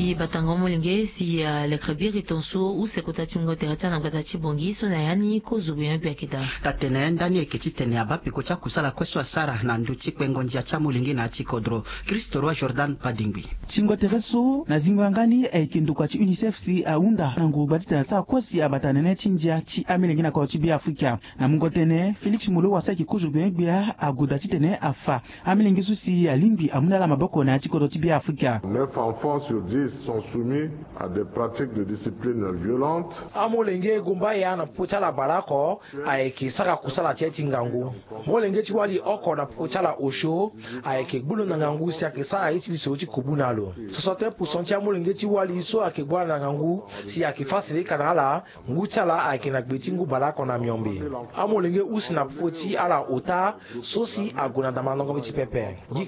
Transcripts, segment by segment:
si batango molenge si le khabiri tonso u sekotati ngoterata na batati bongi so na yani ko zubuya pya kita tatene ndani ekititene abapi ko cha kusala kweso asara na nduti kwengonjia cha molenge na chikodro Kristo rwa Jordan Padingbi chingotereso na zingwangani ekinduka chi UNICEF si aunda nangu batita sa kosi abatanene chinjia chi amelenge na ko chi bi Afrika na mungotene Felix Mulo wasaki kuzubuya bia aguda chitene afa amelenge susi alimbi amuna la maboko na chikodro chi bi Afrika. 9 enfants sur 10 sont soumis à des pratiques de discipline violente. Amolenge gumbaya na puchala barako aeke saka kusala cheti ngangu. Molenge chiwali oko na puchala osho aeke gbulu na ngangu si ake saka iti lisochi kubunalo. 60% ya molenge chiwali so ake gbula na ngangu si ake fasile kanala nguchala aeke na gbetingu barako na miombe. Amolenge usi na poti ala ota sosi aguna damanongo biti pepe. Di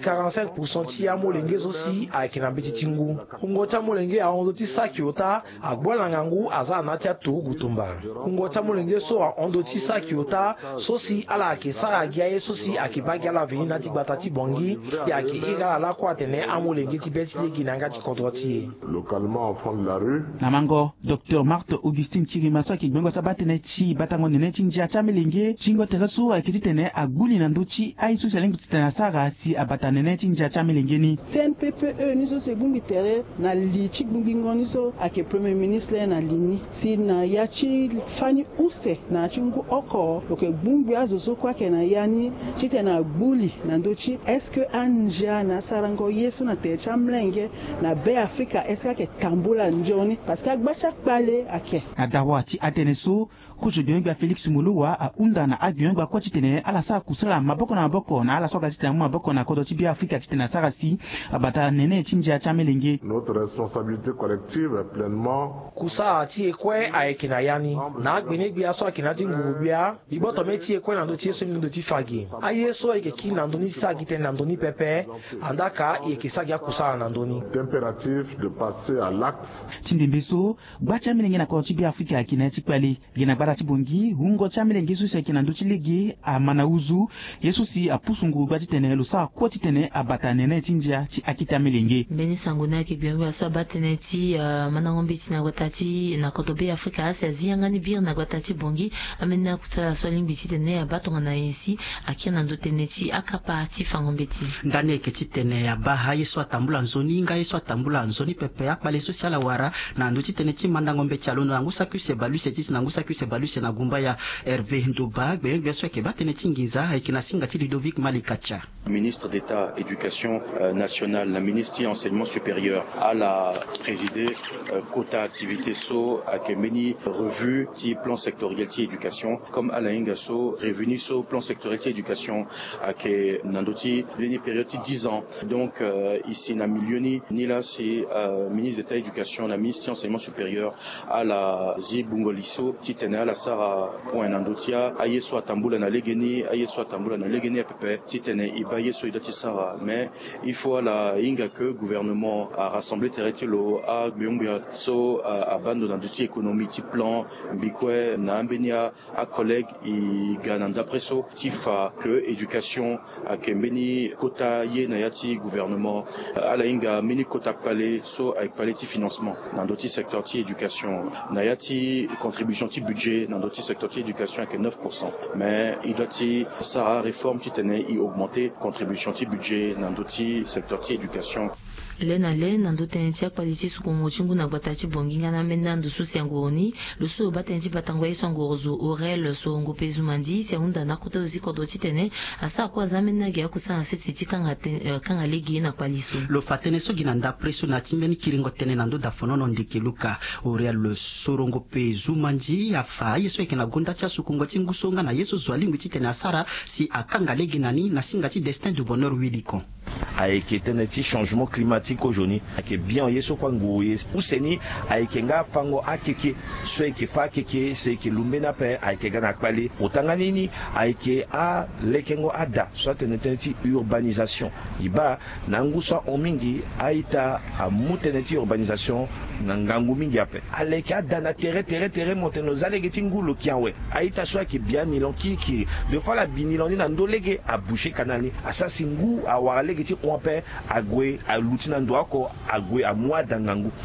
45% ya molenge sosi aeke na biti tingu. Ungota molenge a ondoti sakiota agbola ngangu aza natia to gutumba. Ungota molenge so a ondoti sakiota sosi ala ake sara giaye sosi ake bagi ala veni nati batati bongi ya ake ira ala kwa tene amolenge ti beti legi nanga ti kontroti. Localement au fond de la rue. Namango Dr. Marthe Augustine Kirimaso ki gbengo sabatene chi batango nene chinjia cha melenge chingo tereso akititene agbuli na ndochi ai so selengo titana sara si abatanene chinjia cha melenge ni CNPPE ni so segungi tere na li chigbungi ngoni so ake premier ministre na lini si na yachi fani use na chingu oko oke gbungi azo so kwake na yani chite na gbuli na ndochi eske anja na sarango yesu na techa mlenge na be Afrika eske ake tambula njoni parce que agbacha kpale ake na dawa chi ateneso kujudyongba Felix Muluwa a unda na adyongba kwa chitene ala sa kusala maboko na maboko na ala soka chitene maboko na kodo chi bi Afrika chitene sara si abata nene chinjia cha melenge. Notre responsabilité collective est pleinement kusa ti ekwe aeke na yani na agbene gbi aso akina ti ngubia iboto me ti ekwe na ndo ti so ndo ti fagi aye so eke ki na ndoni sagite na ndoni pepe andaka eke sagia kusa na ndoni impératif de passer à l'acte. Tindimbeso bacha melenge na ko chi bi Afrika akina chipali gina bara chibongi hungo cha melenge su sekina ndo chi legi amana uzu yesu si apusungu batitene lusa ko titene abata nene tinjia chi akita melenge beni sanguna ki biombe aso abatene ti manangombe ti na watati na kotobe Afrika asi aziyangani bir na watati bongi amena kusala so limbi ti tene abatonga na yensi akina ndo tene ti akapa ti fangombe ti ndani ekiti tene ya baha yesu atambula nzoni nga yesu atambula nzoni pepe akpale social wara na ndo ti tene ti mandangombe ti alono angusa kuse baluse ti na angusa kuse baluse na gumba ya Hervé Ndoba gbe so ke batene ti nginza ekina singa ti Ludovic Malikacha ministre d'État éducation nationale la ministre de enseignement supérieur à la présidé quota activité so à Kemeni revue ti plan sectoriel ti éducation comme Alain Gasso revenu so plan sectoriel ti éducation à ke nandoti l'année période ti 10 ans donc ici na milioni ni là c'est ministre d'État éducation la ministre de enseignement supérieur à la Zibungoliso ti tene à la Sara point nandotia aye so atambula na legeni aye so atambula na legeni à peu ti tene ibaye so idati Sara mais il faut la inga que gouvernement a rassemblé teretilo a gbeongbia so a bando na dossier économie ti plan bikwe na ambenia a collègue i gananda presso ti fa que éducation a kembeni kota ye na yati gouvernement a la inga mini kota palais so avec palais ti financement dans d'autres secteur ti éducation na yati contribution ti budget dans d'autres secteur ti éducation avec 9% mais il doit ti sa réforme ti tene i augmenter contribution ti budget dans d'autres secteur ti éducation lena ndo tene ti akpali ti sukungo chingu na gbata ti bongi nga na mena ndo so siango ni lo so batene ti batango yeso ngorozo orel so ngo pezumandi si unda na kuto ziko do ti tene asa kwa zamena gi akusana seti ti kanga legi na paliso lo fatene so ginanda preso na timbeni kiringo tene nando da fonono ndikiluka orel lo sorongo pezumandi afa yeso ekena gonda ti sukungo ti ngusonga na yeso zwalimbi ti tene asara si akanga legi nani na singa ti destin de bonheur wiliko aeke tene ti changement climatique aujourd'hui ake bien yeso kwa nguye useni aeke nga pango akeke so eke fa akeke se eke lumbena pe aeke gana kpale otanga nini aeke a lekengo ada so tene ti urbanisation iba na ngusa omingi aita amutene ti urbanisation na ngangu mingi ape aleke ada na tere monteno zalege ti ngulu kianwe aita so ake bien nilon kiri de fois la biniloni na ndolege a boucher kanali asasi ngu awara lege ti kwape agwe alutina ndo ako agwe amwa dangangu